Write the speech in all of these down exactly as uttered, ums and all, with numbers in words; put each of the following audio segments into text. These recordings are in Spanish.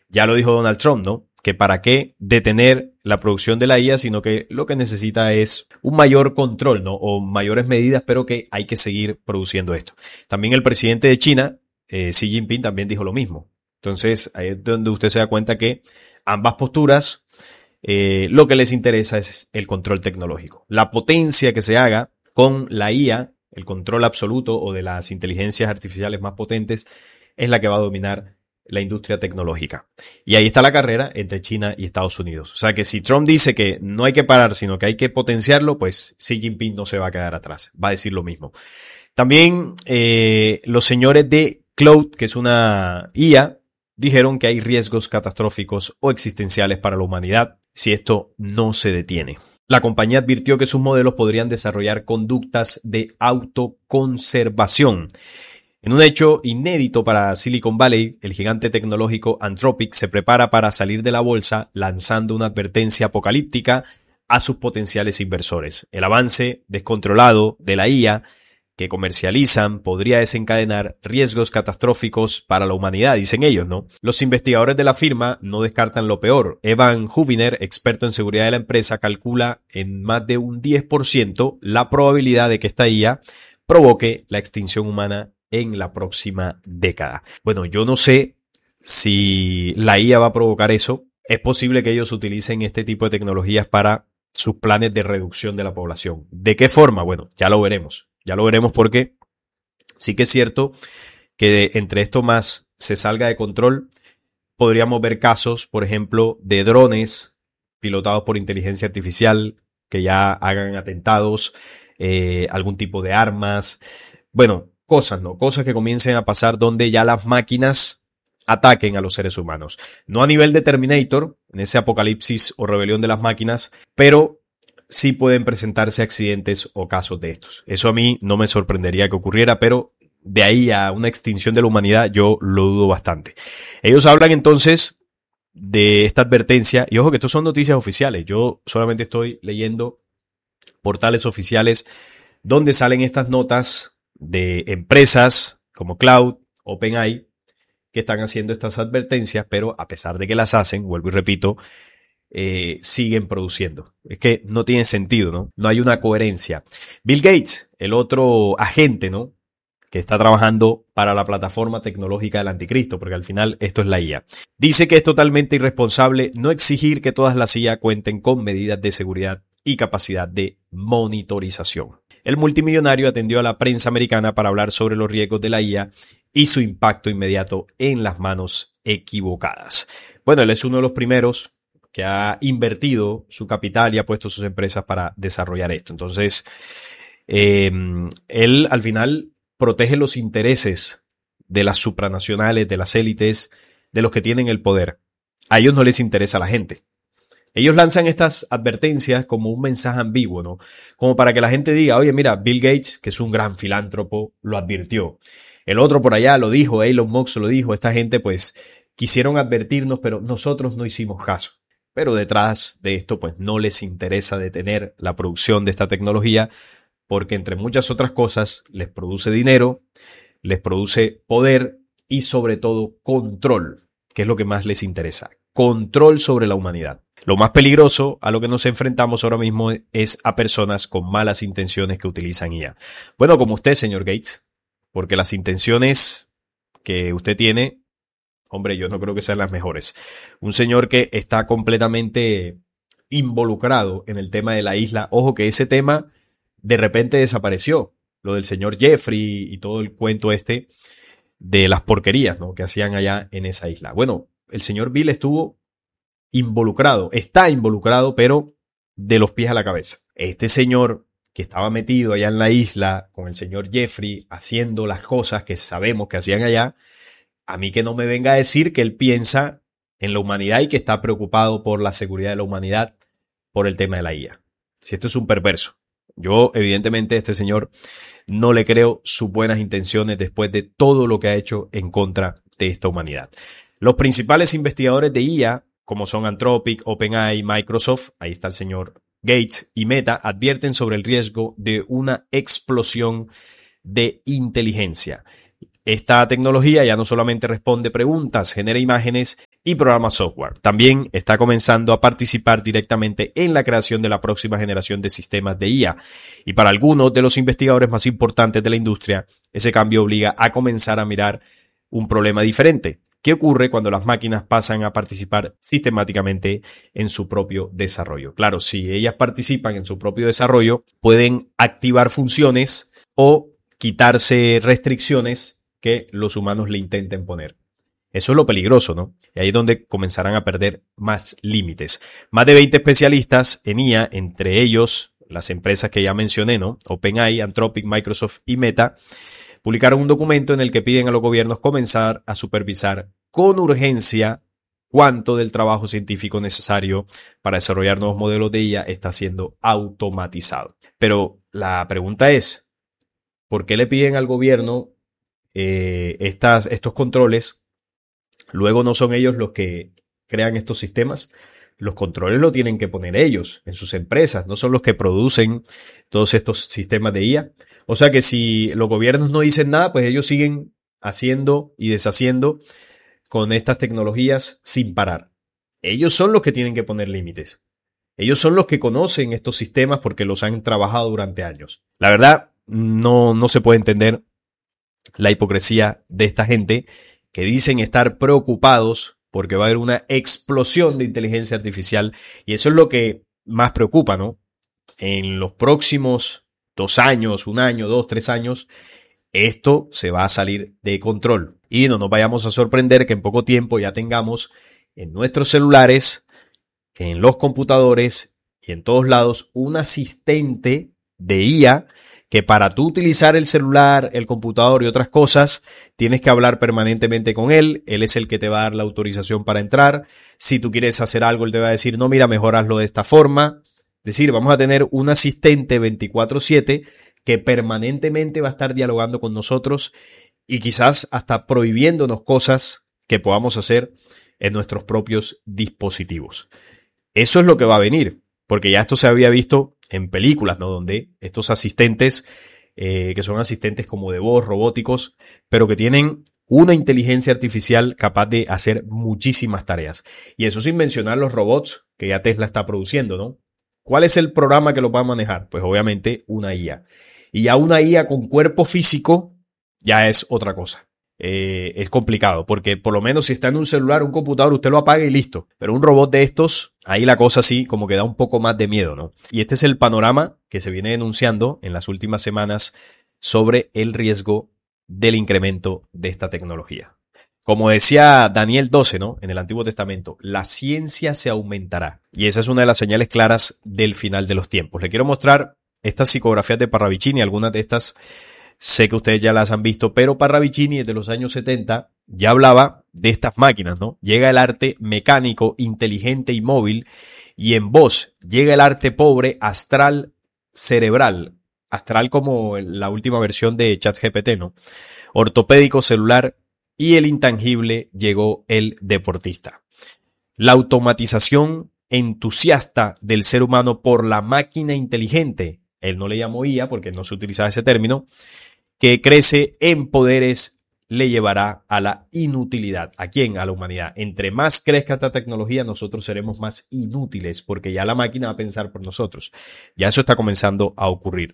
Ya lo dijo Donald Trump, ¿no? Que para qué detener la producción de la I A, sino que lo que necesita es un mayor control, ¿no? O mayores medidas, pero que hay que seguir produciendo esto. También el presidente de China, eh, Xi Jinping, también dijo lo mismo. Entonces, ahí es donde usted se da cuenta que ambas posturas, eh, lo que les interesa es el control tecnológico. La potencia que se haga con la I A, el control absoluto o de las inteligencias artificiales más potentes, es la que va a dominar la industria tecnológica. Y ahí está la carrera entre China y Estados Unidos. O sea que si Trump dice que no hay que parar, sino que hay que potenciarlo, pues Xi Jinping no se va a quedar atrás. Va a decir lo mismo. También eh, los señores de Claude, que es una I A, dijeron que hay riesgos catastróficos o existenciales para la humanidad si esto no se detiene. La compañía advirtió que sus modelos podrían desarrollar conductas de autoconservación. En un hecho inédito para Silicon Valley, el gigante tecnológico Anthropic se prepara para salir de la bolsa lanzando una advertencia apocalíptica a sus potenciales inversores. El avance descontrolado de la I A que comercializan podría desencadenar riesgos catastróficos para la humanidad, dicen ellos, ¿no? Los investigadores de la firma no descartan lo peor. Evan Hubiner, experto en seguridad de la empresa, calcula en más de un diez por ciento la probabilidad de que esta I A provoque la extinción humana en la próxima década. Bueno, yo no sé si la I A va a provocar eso. Es posible que ellos utilicen este tipo de tecnologías para sus planes de reducción de la población. ¿De qué forma? Bueno, ya lo veremos. Ya lo veremos porque sí que es cierto que entre esto más se salga de control, podríamos ver casos, por ejemplo, de drones pilotados por inteligencia artificial que ya hagan atentados, eh, algún tipo de armas. Bueno, cosas, ¿no? Cosas que comiencen a pasar donde ya las máquinas ataquen a los seres humanos. No a nivel de Terminator, en ese apocalipsis o rebelión de las máquinas, pero sí pueden presentarse accidentes o casos de estos. Eso a mí no me sorprendería que ocurriera, pero de ahí a una extinción de la humanidad yo lo dudo bastante. Ellos hablan entonces de esta advertencia, y ojo que estos son noticias oficiales, yo solamente estoy leyendo portales oficiales donde salen estas notas de empresas como Cloud, OpenAI, que están haciendo estas advertencias, pero a pesar de que las hacen, vuelvo y repito, eh, siguen produciendo. Es que no tiene sentido, ¿no? No hay una coherencia. Bill Gates, el otro agente, ¿no?, que está trabajando para la plataforma tecnológica del anticristo, porque al final esto es la I A. Dice que es totalmente irresponsable no exigir que todas las I A cuenten con medidas de seguridad y capacidad de monitorización. El multimillonario atendió a la prensa americana para hablar sobre los riesgos de la I A y su impacto inmediato en las manos equivocadas. Bueno, él es uno de los primeros que ha invertido su capital y ha puesto sus empresas para desarrollar esto. Entonces, eh, él al final protege los intereses de las supranacionales, de las élites, de los que tienen el poder. A ellos no les interesa la gente. Ellos lanzan estas advertencias como un mensaje ambiguo, ¿no? Como para que la gente diga, oye, mira, Bill Gates, que es un gran filántropo, lo advirtió. El otro por allá lo dijo, Elon Musk lo dijo. Esta gente, pues, quisieron advertirnos, pero nosotros no hicimos caso. Pero detrás de esto, pues, no les interesa detener la producción de esta tecnología, porque entre muchas otras cosas les produce dinero, les produce poder y sobre todo control, que es lo que más les interesa. Control sobre la humanidad. Lo más peligroso a lo que nos enfrentamos ahora mismo es a personas con malas intenciones que utilizan I A. Bueno, como usted, señor Gates, porque las intenciones que usted tiene, hombre, yo no creo que sean las mejores. Un señor que está completamente involucrado en el tema de la isla. Ojo que ese tema de repente desapareció. Lo del señor Jeffrey y todo el cuento este de las porquerías, ¿no?, que hacían allá en esa isla. Bueno, el señor Bill estuvo involucrado, está involucrado, pero de los pies a la cabeza. Este señor que estaba metido allá en la isla con el señor Jeffrey haciendo las cosas que sabemos que hacían allá, a mí que no me venga a decir que él piensa en la humanidad y que está preocupado por la seguridad de la humanidad por el tema de la I A. Si esto es un perverso. Yo, evidentemente, a este señor no le creo sus buenas intenciones después de todo lo que ha hecho en contra de esta humanidad. Los principales investigadores de I A, como son Anthropic, OpenAI, Microsoft, ahí está el señor Gates, y Meta, advierten sobre el riesgo de una explosión de inteligencia. Esta tecnología ya no solamente responde preguntas, genera imágenes y programa software. También está comenzando a participar directamente en la creación de la próxima generación de sistemas de I A. Y para algunos de los investigadores más importantes de la industria, ese cambio obliga a comenzar a mirar un problema diferente. ¿Qué ocurre cuando las máquinas pasan a participar sistemáticamente en su propio desarrollo? Claro, si ellas participan en su propio desarrollo, pueden activar funciones o quitarse restricciones que los humanos le intenten poner. Eso es lo peligroso, ¿no? Y ahí es donde comenzarán a perder más límites. Más de veinte especialistas en I A, entre ellos las empresas que ya mencioné, ¿no? OpenAI, Anthropic, Microsoft y Meta, publicaron un documento en el que piden a los gobiernos comenzar a supervisar con urgencia cuánto del trabajo científico necesario para desarrollar nuevos modelos de I A está siendo automatizado. Pero la pregunta es, ¿por qué le piden al gobierno eh, estas, estos controles? Luego no son ellos los que crean estos sistemas. Los controles lo tienen que poner ellos en sus empresas, no son los que producen todos estos sistemas de I A. O sea que si los gobiernos no dicen nada, pues ellos siguen haciendo y deshaciendo con estas tecnologías sin parar. Ellos son los que tienen que poner límites. Ellos son los que conocen estos sistemas porque los han trabajado durante años. La verdad, no, no se puede entender la hipocresía de esta gente que dicen estar preocupados porque va a haber una explosión de inteligencia artificial y eso es lo que más preocupa, ¿no? En los próximos dos años, un año, dos, tres años, esto se va a salir de control y no nos vayamos a sorprender que en poco tiempo ya tengamos en nuestros celulares, en los computadores y en todos lados un asistente de I A que para tú utilizar el celular, el computador y otras cosas, tienes que hablar permanentemente con él. Él es el que te va a dar la autorización para entrar. Si tú quieres hacer algo, él te va a decir, no, mira, mejor hazlo de esta forma. Es decir, vamos a tener un asistente veinticuatro siete que permanentemente va a estar dialogando con nosotros y quizás hasta prohibiéndonos cosas que podamos hacer en nuestros propios dispositivos. Eso es lo que va a venir, porque ya esto se había visto en películas, ¿no? Donde estos asistentes, eh, que son asistentes como de voz, robóticos, pero que tienen una inteligencia artificial capaz de hacer muchísimas tareas. Y eso sin mencionar los robots que ya Tesla está produciendo, ¿no? ¿Cuál es el programa que los va a manejar? Pues obviamente una I A. Y ya una I A con cuerpo físico ya es otra cosa. Eh, es complicado, porque por lo menos si está en un celular, un computador, usted lo apaga y listo. Pero un robot de estos, ahí la cosa sí como que da un poco más de miedo, ¿no? Y este es el panorama que se viene denunciando en las últimas semanas sobre el riesgo del incremento de esta tecnología. Como decía Daniel doce, ¿no? En el Antiguo Testamento, la ciencia se aumentará. Y esa es una de las señales claras del final de los tiempos. Le quiero mostrar estas psicografías de Parravicini, algunas de estas sé que ustedes ya las han visto, pero Parravicini desde los años setenta ya hablaba de estas máquinas, ¿no? Llega el arte mecánico, inteligente y móvil, y en voz llega el arte pobre, astral, cerebral. Astral como la última versión de ChatGPT, ¿no? Ortopédico, celular, y el intangible llegó el deportista. La automatización entusiasta del ser humano por la máquina inteligente, él no le llamó I A porque no se utilizaba ese término, que crece en poderes le llevará a la inutilidad. ¿A quién? A la humanidad. Entre más crezca esta tecnología, nosotros seremos más inútiles porque ya la máquina va a pensar por nosotros. Ya eso está comenzando a ocurrir.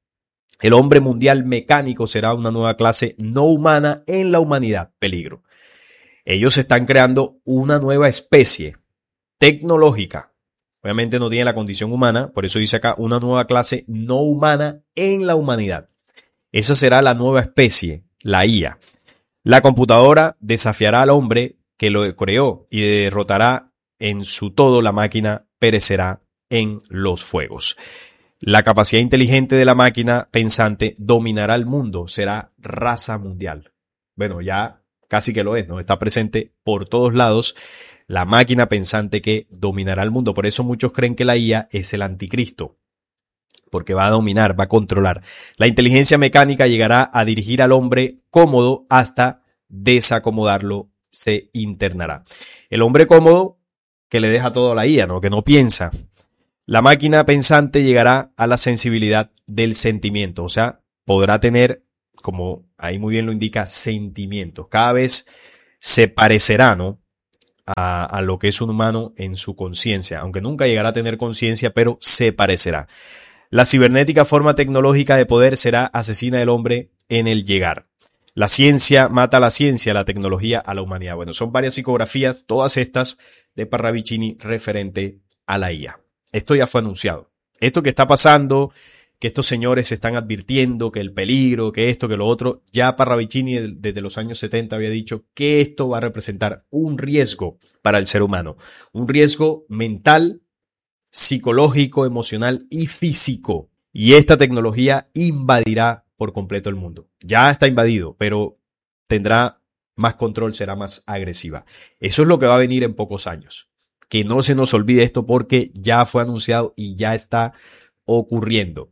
El hombre mundial mecánico será una nueva clase no humana en la humanidad. Peligro. Ellos están creando una nueva especie tecnológica. Obviamente no tiene la condición humana, por eso dice acá una nueva clase no humana en la humanidad. Esa será la nueva especie, la I A. La computadora desafiará al hombre que lo creó y derrotará en su todo. La máquina perecerá en los fuegos. La capacidad inteligente de la máquina pensante dominará el mundo, será raza mundial. Bueno, ya casi que lo es, ¿no? Está presente por todos lados la máquina pensante que dominará el mundo. Por eso muchos creen que la I A es el anticristo, porque va a dominar, va a controlar. La inteligencia mecánica llegará a dirigir al hombre cómodo hasta desacomodarlo, se internará. El hombre cómodo que le deja todo a la I A, ¿no? Que no piensa. La máquina pensante llegará a la sensibilidad del sentimiento, o sea, podrá tener, como ahí muy bien lo indica, sentimientos. Cada vez se parecerá, ¿no?, a, a lo que es un humano en su conciencia, aunque nunca llegará a tener conciencia, pero se parecerá. La cibernética forma tecnológica de poder será asesina del hombre en el llegar. La ciencia mata a la ciencia, la tecnología a la humanidad. Bueno, son varias psicografías, todas estas de Parravicini referente a la I A. Esto ya fue anunciado. Esto que está pasando, que estos señores se están advirtiendo, que el peligro, que esto, que lo otro, ya Parravicini desde los años setenta había dicho que esto va a representar un riesgo para el ser humano. Un riesgo mental, psicológico, emocional y físico. Y esta tecnología invadirá por completo el mundo. Ya está invadido, pero tendrá más control, será más agresiva. Eso es lo que va a venir en pocos años. Que no se nos olvide esto porque ya fue anunciado y ya está ocurriendo.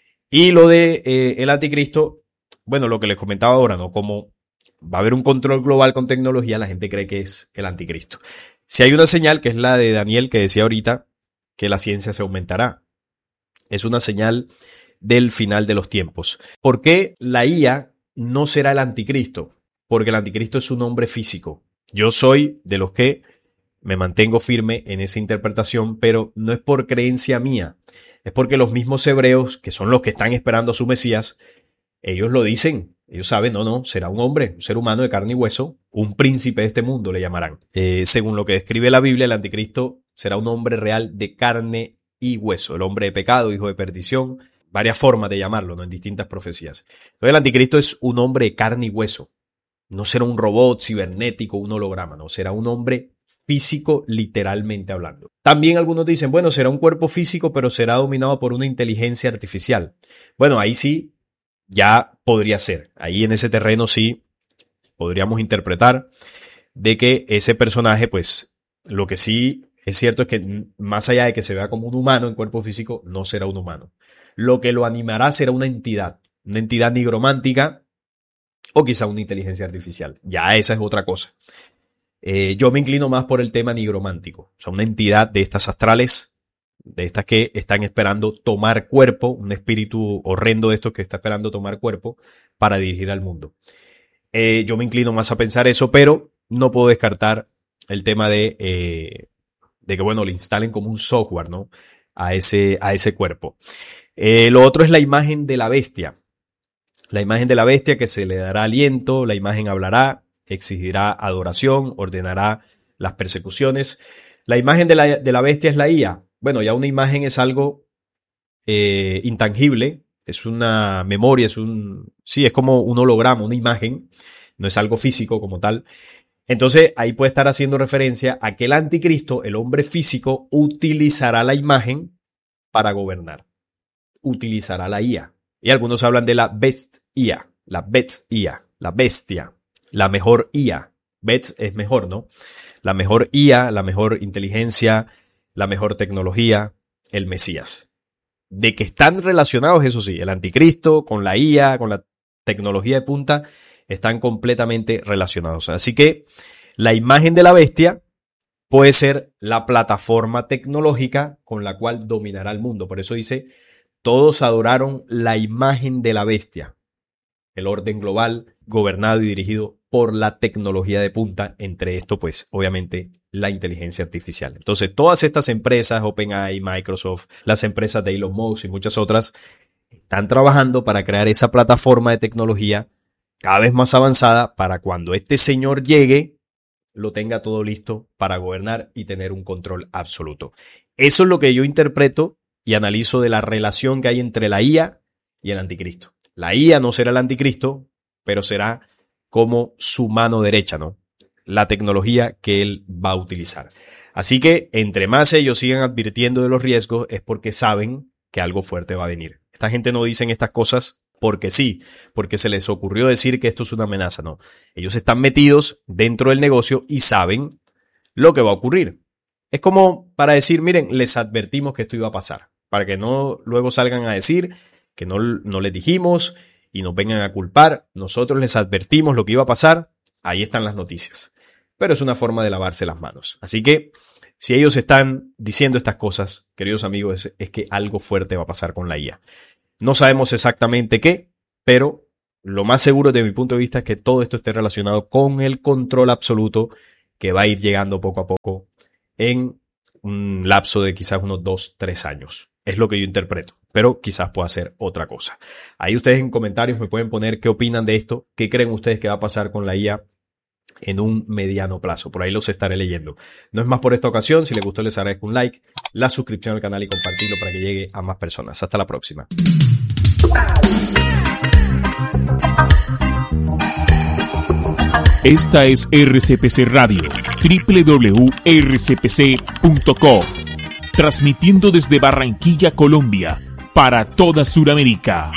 Y lo de eh, el anticristo, bueno, lo que les comentaba ahora, ¿no? Como va a haber un control global con tecnología, la gente cree que es el anticristo. Si hay una señal, que es la de Daniel que decía ahorita, que la ciencia se aumentará. Es una señal del final de los tiempos. ¿Por qué la I A no será el anticristo? Porque el anticristo es un hombre físico. Yo soy de los que me mantengo firme en esa interpretación, pero no es por creencia mía. Es porque los mismos hebreos, que son los que están esperando a su Mesías, ellos lo dicen. Ellos saben, no, no, será un hombre, un ser humano de carne y hueso, un príncipe de este mundo le llamarán. Eh, según lo que describe la Biblia, el anticristo será un hombre real de carne y hueso, el hombre de pecado, hijo de perdición, varias formas de llamarlo, ¿no? En distintas profecías. Entonces el anticristo es un hombre de carne y hueso. No será un robot cibernético, un holograma, no, será un hombre físico literalmente hablando. También algunos dicen, bueno, será un cuerpo físico, pero será dominado por una inteligencia artificial. Bueno, ahí sí, ya podría ser. Ahí en ese terreno sí podríamos interpretar de que ese personaje, pues, lo que sí es cierto es que más allá de que se vea como un humano en cuerpo físico, no será un humano. Lo que lo animará será una entidad, una entidad nigromántica o quizá una inteligencia artificial. Ya esa es otra cosa. Eh, yo me inclino más por el tema nigromántico, o sea, una entidad de estas astrales, de estas que están esperando tomar cuerpo, un espíritu horrendo de estos que está esperando tomar cuerpo para dirigir al mundo. Eh, yo me inclino más a pensar eso, pero no puedo descartar el tema de, eh, de que, bueno, le instalen como un software, ¿no? A ese, a ese cuerpo. Eh, lo otro es la imagen de la bestia. La imagen de la bestia que se le dará aliento, la imagen hablará, exigirá adoración, ordenará las persecuciones. La imagen de la, de la bestia es la I A. Bueno, ya una imagen es algo eh, intangible, es una memoria, es un, sí, es como un holograma, una imagen, no es algo físico como tal. Entonces ahí puede estar haciendo referencia a que el anticristo, el hombre físico, utilizará la imagen para gobernar. Utilizará la I A. Y algunos hablan de la best I A, la best I A, la bestia, la mejor I A. Best es mejor, ¿no? La mejor I A, la mejor inteligencia, la mejor tecnología, el Mesías. De que están relacionados, eso sí, el anticristo con la I A, con la tecnología de punta, están completamente relacionados. Así que la imagen de la bestia puede ser la plataforma tecnológica con la cual dominará el mundo. Por eso dice, todos adoraron la imagen de la bestia. El orden global gobernado y dirigido por la tecnología de punta, entre esto pues obviamente la inteligencia artificial. Entonces todas estas empresas, OpenAI, Microsoft, las empresas de Elon Musk y muchas otras, están trabajando para crear esa plataforma de tecnología cada vez más avanzada para cuando este señor llegue, lo tenga todo listo para gobernar y tener un control absoluto. Eso es lo que yo interpreto y analizo de la relación que hay entre la I A y el anticristo. La I A no será el anticristo, pero será como su mano derecha, ¿no? La tecnología que él va a utilizar. Así que entre más ellos sigan advirtiendo de los riesgos es porque saben que algo fuerte va a venir. Esta gente no dicen estas cosas porque sí, porque se les ocurrió decir que esto es una amenaza, no. Ellos están metidos dentro del negocio y saben lo que va a ocurrir. Es como para decir, miren, les advertimos que esto iba a pasar, para que no luego salgan a decir que no, no les dijimos y nos vengan a culpar. Nosotros les advertimos lo que iba a pasar, ahí están las noticias. Pero es una forma de lavarse las manos. Así que si ellos están diciendo estas cosas, queridos amigos, es, es que algo fuerte va a pasar con la I A. No sabemos exactamente qué, pero lo más seguro desde mi punto de vista es que todo esto esté relacionado con el control absoluto que va a ir llegando poco a poco en un lapso de quizás unos dos, tres años. Es lo que yo interpreto, pero quizás pueda ser otra cosa. Ahí ustedes en comentarios me pueden poner qué opinan de esto, qué creen ustedes que va a pasar con la I A en un mediano plazo. Por ahí los estaré leyendo. No es más por esta ocasión. Si les gustó, les agradezco un like, la suscripción al canal y compartirlo para que llegue a más personas. Hasta la próxima. Esta es R C P C Radio, doble u doble u doble u punto r c p c punto co, transmitiendo desde Barranquilla, Colombia, para toda Sudamérica.